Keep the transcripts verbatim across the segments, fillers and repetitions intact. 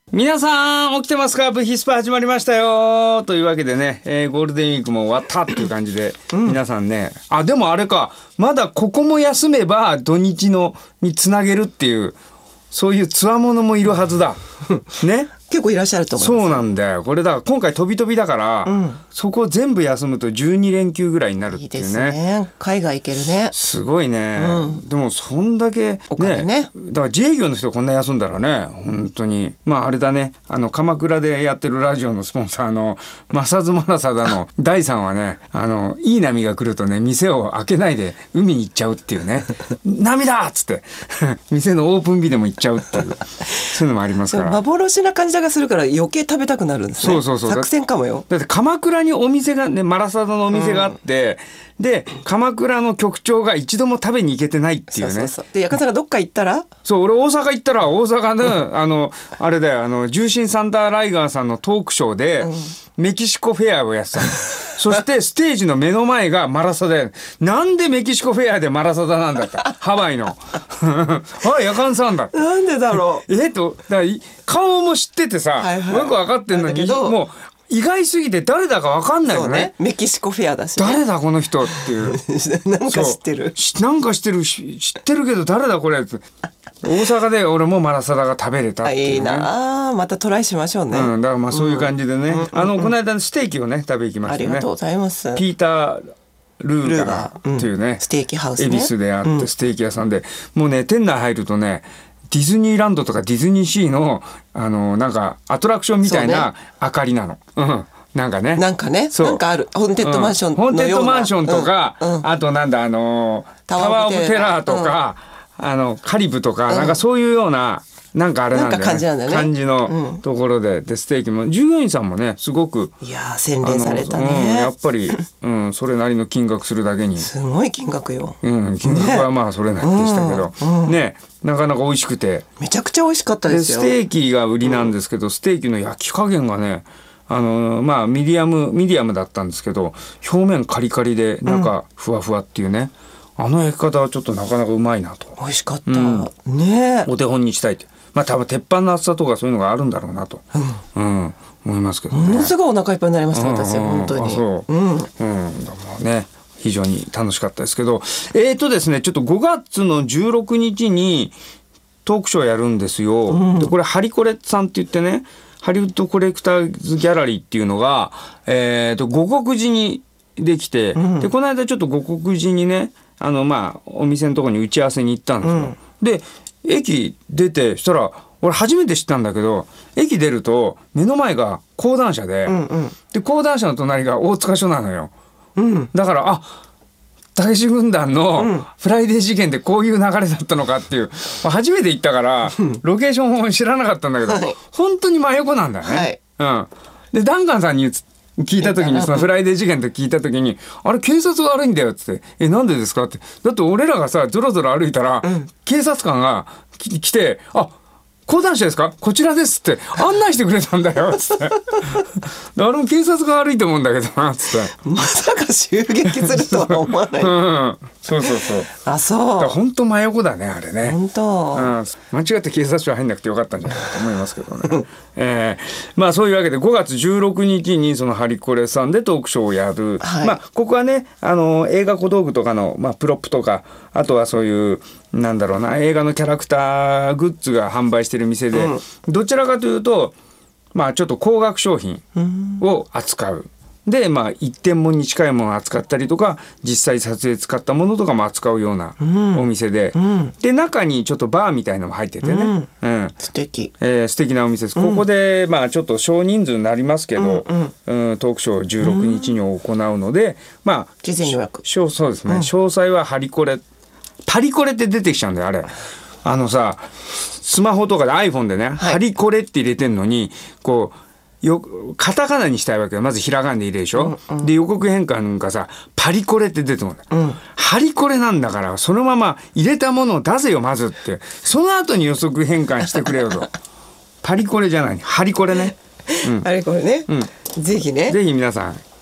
皆さん起きてますか？ブヒスパ始まりましたよというわけでね、えー、ゴールデンウィークも終わったっていう感じで、うん、皆さんね、あでもあれか、まだここも休めば土日のにつなげるっていう、そういうつわものもいるはずだね。 結構いらっしゃると思います。 そうなんだよ。これだから今回飛び飛びだから、うん、そこを全部休むとじゅうにれんきゅうぐらいになるっていうね。いいですね。 海外行けるね。 すごいね、うん、でもそんだけ、ね、 お金ね。 だから自営業の人こんな休んだらね、本当にまああれだね、あの鎌倉でやってるラジオのスポンサーのマサズマラサダの大さんはね、あのいい波が来るとね、店を開けないで海に行っちゃうっていうね波だっつって店のオープン日でも行っちゃうっていうそういうのもありますから、 幻な感じがするから余計食べたくなるんですね。 そうそうそう、 作戦かもよ。 だって鎌倉にお店がね、マラサダのお店があって、うん、で鎌倉の局長が一度も食べに行けてないっていうね。 そうそうそう。でやかさんがどっか行ったら、 そう俺大阪行ったら大阪のあのあれだよ、あの重心サンダーライガーさんのトークショーで、うん、メキシコフェアをやってたのそしてステージの目の前がマラサダや。なんでメキシコフェアでマラサダなんだったハワイのあやかんさんだ。 なんでだろうえっとだ顔も知っててさ、はいはい、よく分かってんのに、もう意外すぎて誰だか分かんないよ ね, ねメキシコフェアだし、ね、 誰だこの人っていうなんか知ってるなんか知ってる知ってるけど誰だこれって大阪で俺もマラサダが食べれたっていう、ね、 いいな、またトライしましょうね、 うん、だからまあそういう感じでね、うん、あのこの間ステーキをね食べ行きましたね。 ありがとうございます。 ピータールーガーっていうね、うん、 ステーキハウスね、 恵比寿であって、ステーキ屋さんで、もうね店内入るとね、ディズニーランドとかディズニーシーのあのなんかアトラクションみたいな明かりなの、うん、なんかねなんかねなんかあるホーンテッドマンションのような、 うん、ホーンテッドマンションとか、うんうん、あとなんだあのタワーオブテラーとか、うん、あのカリブとか、うん、なんかそういうようななんかあれなんだよね、 なんか感じなんだよね、 感じのところで、うん、でステーキも従業員さんもねすごくいや洗練されたね、 うん、やっぱり、うん、それなりの金額するだけにすごい金額よ、 うん、金額はまあそれなりでしたけど、ね、うん、ねなかなか美味しくてめちゃくちゃ美味しかったですよ。 でステーキが売りなんですけど、うん、ステーキの焼き加減がね、あのまあミディアムミディアムだったんですけど、表面カリカリで中ふわふわっていうね、うん、あの焼き方はちょっとなかなかうまいなと。 美味しかった、うん、ねお手本にしたいって、まあ多分鉄板の厚さとかそういうのがあるんだろうなと、うんうん、思いますけどね。 ものすごいお腹いっぱいになりました、うん、私は本当に。あそう、うんうん、 だからね非常に楽しかったですけど、えーとですねちょっとごがつのじゅうろくにちにトークショーやるんですよ、うん、でこれハリコレさんって言ってね、ハリウッドコレクターズギャラリーっていうのが、えー、と五国寺にできて、うん、でこの間ちょっと五国寺にねあのまあお店のところに打ち合わせに行ったんですよ、うん、で駅出てしたら俺初めて知ったんだけど、駅出ると目の前が講談社で、うんうん、で講談社の隣が大塚署なのよ、うん、だからあたけし軍団のフライデー事件でこういう流れだったのかっていう、初めて行ったからロケーションを知らなかったんだけど、はい、本当に真横なんだよね、はい、うん、でダンカンさんに聞いた時に、そのフライデー事件って聞いた時に、あれ警察が悪いんだよっつって、えなんでですかって、だって俺らがさゾロゾロ歩いたら、うん、警察官が来て、あ講談社ですかこちらですって案内してくれたんだよっつってあれも警察が悪いと思うんだけどなっつって、 まさか襲撃するとは思わない、うん、 そうそうそう、 あそう本当真横だねあれね、 本当、 うん、間違って警察署入んなくてよかったんじゃないかと思いますけどね、えー、まあそういうわけでごがつじゅうろくにちにそのハリコレさんでトークショーをやる、はい、まあここはねあの映画小道具とかの、まあ、プロップとか、あとはそういうなんだろうな映画のキャラクターグッズが販売してる店で、うん、どちらかというとまあちょっと高額商品を扱う、でまあ一点物に近いものを扱ったりとか、実際撮影使ったものとかも扱うようなお店で、うん、で中にちょっとバーみたいなのも入っててね、うんうん、素敵、 えー、素敵なお店です、うん、ここでまあちょっと少人数になりますけど、うんうんうん、トークショーじゅうろくにちに行うので、うん、まあ事前予約、 そうですね、うん、詳細はハリコレパリコレって出てきちゃうんだよあれ。あのさスマホとかで iPhone でね、はい、ハリコレって入れてんのにこうよカタカナにしたいわけよ。まずひらがなで入れるでしょ、うんうん、で予告変換がさパリコレって出てもんだ、うん、ハリコレなんだからそのまま入れたものを出せよまずって、その後に予測変換してくれよとパリコレじゃないハリコレね、 うん、ハリコレね、うん、ぜひねぜひ皆さん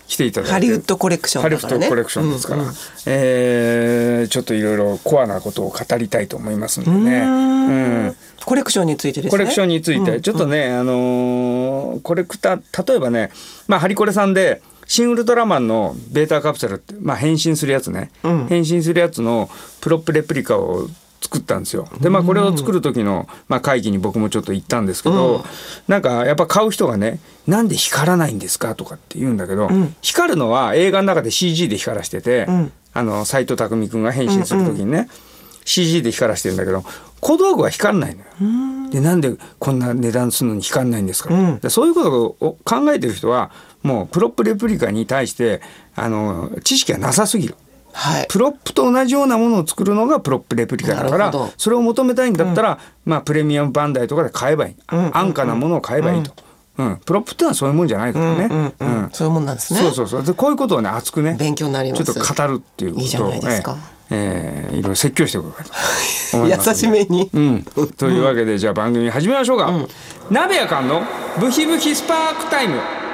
来ていただいて、 ハリウッドコレクションだからね。 ハリウッドコレクションですから、 うんうん、 えー、ちょっといろいろコアなことを語りたいと思いますんでね。 うん、 うん、 コレクションについてですね。 コレクションについて、うん、ちょっとね、あのー、コレクター、例えばね、まあハリコレさんでシン・ウルトラマンのベータカプセルって、まあ、変身するやつね、うん、変身するやつのプロップレプリカを作ったんですよ。で、まあ、これを作る時の、まあ、会議に僕もちょっと行ったんですけど、うん、なんかやっぱ買う人がね、なんで光らないんですかとかって言うんだけど、うん、光るのは映画の中で シージー で光らしてて、うん、あの斎藤工くんが変身する時にね、うんうん、シージー で光らしてるんだけど、小道具は光らないのよ。うん、で、なんでこんな値段するのに光らないんですか、うん、でそういうことを考えてる人はもうプロップレプリカに対してあの知識がなさすぎる。はい、プロップと同じようなものを作るのがプロップレプリカだから、それを求めたいんだったら、うん、まあ、プレミアムバンダイとかで買えばいい、うんうんうん、安価なものを買えばいいと、うんうん、プロップってのはそういうもんじゃないからね、うんうんうんうん、そういうもんなんですね。 そうそうそう。でこういうことをね熱くね勉強になります。 ちょっと語るっていうことをいいじゃないですか、えー、いろいろ説教しておこうかと思います。 優しめに、 うん、というわけでじゃあ番組始めましょうか、うん、鍋やかんのブヒブヒスパークタイム。